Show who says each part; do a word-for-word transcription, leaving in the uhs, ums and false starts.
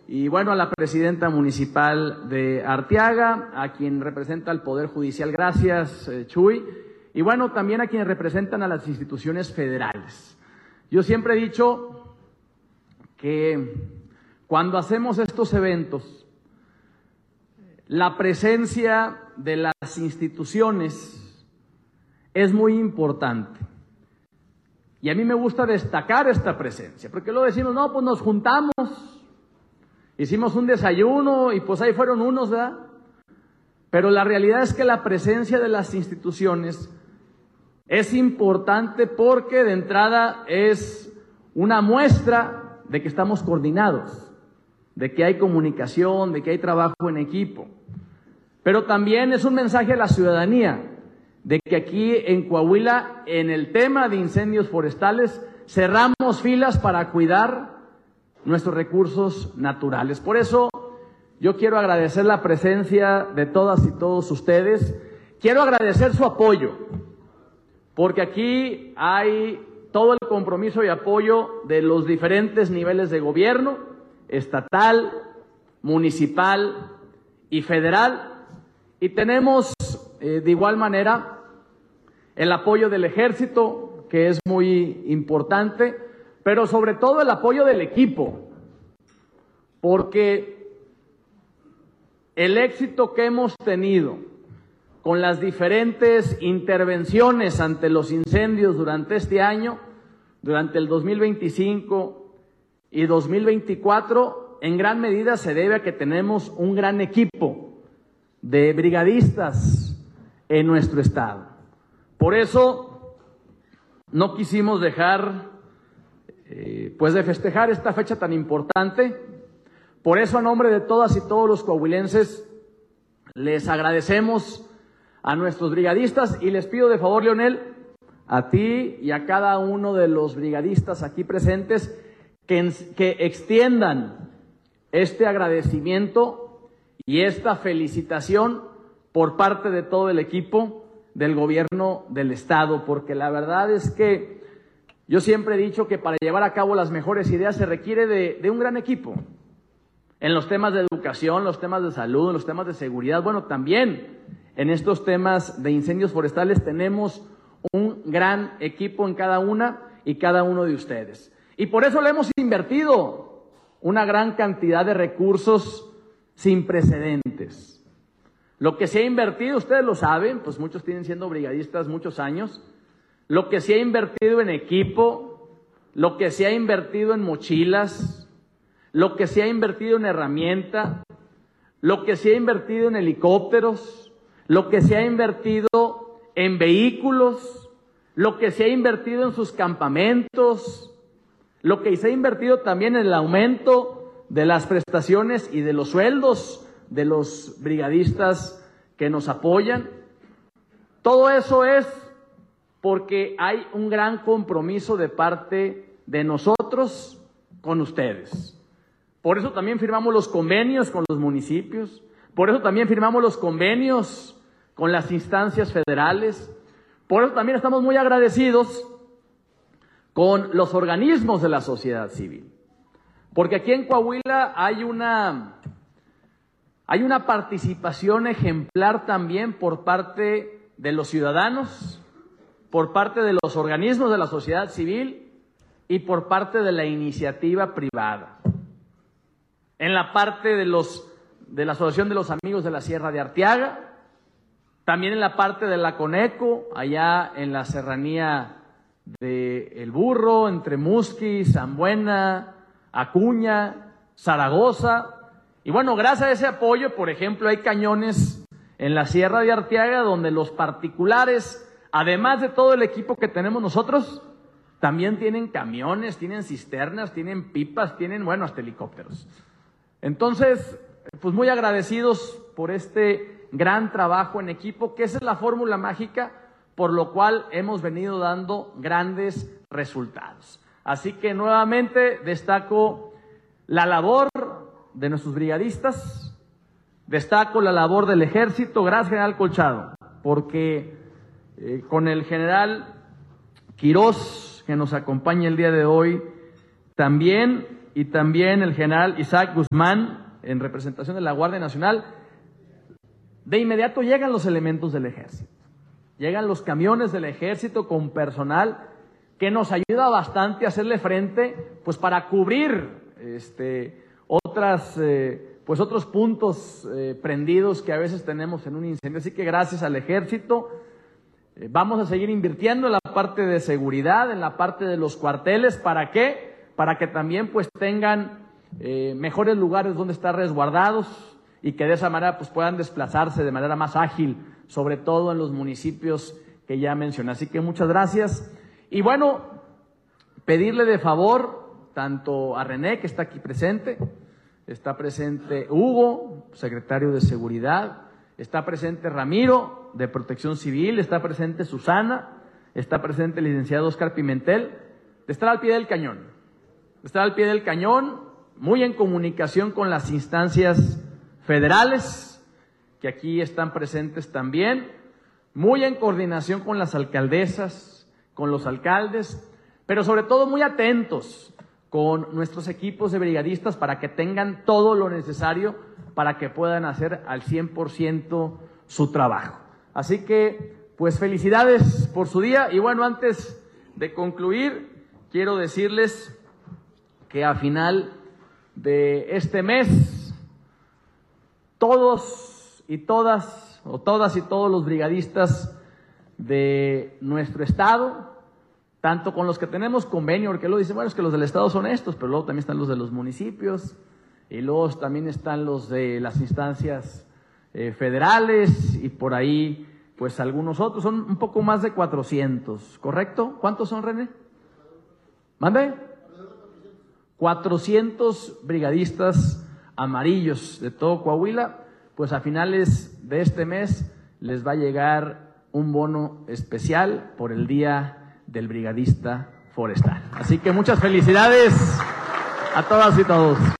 Speaker 1: y bueno, a la presidenta municipal de Arteaga, a quien representa el Poder Judicial, gracias, eh, Chuy, y bueno, también a quienes representan a las instituciones federales. Yo siempre he dicho que cuando hacemos estos eventos, la presencia de las instituciones es muy importante. Y a mí me gusta destacar esta presencia, porque luego decimos, no, pues nos juntamos, hicimos un desayuno y pues ahí fueron unos, ¿verdad? Pero la realidad es que la presencia de las instituciones es importante porque de entrada es una muestra de que estamos coordinados, de que hay comunicación, de que hay trabajo en equipo. Pero también es un mensaje a la ciudadanía de que aquí en Coahuila, en el tema de incendios forestales, cerramos filas para cuidar nuestros recursos naturales. Por eso yo quiero agradecer la presencia de todas y todos ustedes. Quiero agradecer su apoyo, porque aquí hay todo el compromiso y apoyo de los diferentes niveles de gobierno, estatal, municipal y federal, y tenemos eh, de igual manera el apoyo del ejército, que es muy importante, pero sobre todo el apoyo del equipo, porque el éxito que hemos tenido con las diferentes intervenciones ante los incendios durante este año, durante el dos mil veinticinco y dos mil veinticuatro, en gran medida se debe a que tenemos un gran equipo de brigadistas en nuestro estado. Por eso no quisimos dejar eh, pues de festejar esta fecha tan importante. Por eso, a nombre de todas y todos los coahuilenses, les agradecemos a nuestros brigadistas y les pido de favor, Leonel, a ti y a cada uno de los brigadistas aquí presentes que, que extiendan este agradecimiento y esta felicitación por parte de todo el equipo del gobierno del estado, porque la verdad es que yo siempre he dicho que para llevar a cabo las mejores ideas se requiere de, de un gran equipo. En los temas de educación, los temas de salud, en los temas de seguridad, bueno, también en estos temas de incendios forestales tenemos un gran equipo en cada una y cada uno de ustedes. Y por eso le hemos invertido una gran cantidad de recursos sin precedentes. Lo que se ha invertido, ustedes lo saben, pues muchos tienen siendo brigadistas muchos años, lo que se ha invertido en equipo, lo que se ha invertido en mochilas, lo que se ha invertido en herramienta, lo que se ha invertido en helicópteros, lo que se ha invertido en vehículos, lo que se ha invertido en sus campamentos, lo que se ha invertido también en el aumento de las prestaciones y de los sueldos de los brigadistas que nos apoyan. Todo eso es porque hay un gran compromiso de parte de nosotros con ustedes. Por eso también firmamos los convenios con los municipios, por eso también firmamos los convenios con las instancias federales, por eso también estamos muy agradecidos con los organismos de la sociedad civil. Porque aquí en Coahuila hay una, hay una participación ejemplar también por parte de los ciudadanos, por parte de los organismos de la sociedad civil y por parte de la iniciativa privada. En la parte de, los, de la Asociación de los Amigos de la Sierra de Arteaga, también en la parte de la Coneco, allá en la serranía de El Burro, entre Musqui, San Buena, Acuña, Zaragoza. Y bueno, gracias a ese apoyo, por ejemplo, hay cañones en la Sierra de Arteaga donde los particulares, además de todo el equipo que tenemos nosotros, también tienen camiones, tienen cisternas, tienen pipas, tienen, bueno, hasta helicópteros. Entonces, pues muy agradecidos por este gran trabajo en equipo, que esa es la fórmula mágica por lo cual hemos venido dando grandes resultados. Así que nuevamente destaco la labor de nuestros brigadistas, destaco la labor del ejército, gracias general Colchado, porque eh, con el general Quirós, que nos acompaña el día de hoy, también y también el general Isaac Guzmán, en representación de la Guardia Nacional, de inmediato llegan los elementos del ejército. Llegan los camiones del ejército con personal que nos ayuda bastante a hacerle frente, pues para cubrir este, otras, eh, pues otros puntos eh, prendidos que a veces tenemos en un incendio. Así que gracias al ejército eh, vamos a seguir invirtiendo en la parte de seguridad, en la parte de los cuarteles. ¿Para qué? Para que también pues tengan eh, mejores lugares donde estar resguardados y que de esa manera pues puedan desplazarse de manera más ágil, sobre todo en los municipios que ya mencioné. Así que muchas gracias. Y bueno, pedirle de favor tanto a René, que está aquí presente, está presente Hugo, secretario de Seguridad, está presente Ramiro, de Protección Civil, está presente Susana, está presente el licenciado Oscar Pimentel, de estar al pie del cañón, de estar al pie del cañón, muy en comunicación con las instancias federales, que aquí están presentes también, muy en coordinación con las alcaldesas, con los alcaldes, pero sobre todo muy atentos con nuestros equipos de brigadistas para que tengan todo lo necesario para que puedan hacer al cien por ciento su trabajo. Así que, pues felicidades por su día. Y bueno, antes de concluir, quiero decirles que a final de este mes, todos y todas, o todas y todos los brigadistas de nuestro estado, tanto con los que tenemos convenio, porque luego dicen, bueno, es que los del estado son estos, pero luego también están los de los municipios, y luego también están los de las instancias eh, federales, y por ahí, pues algunos otros, son un poco más de cuatrocientos, ¿correcto? ¿Cuántos son, René? ¿Mande? cuatrocientos brigadistas amarillos de todo Coahuila, pues a finales de este mes les va a llegar un bono especial por el Día del Brigadista Forestal. Así que muchas felicidades a todas y todos.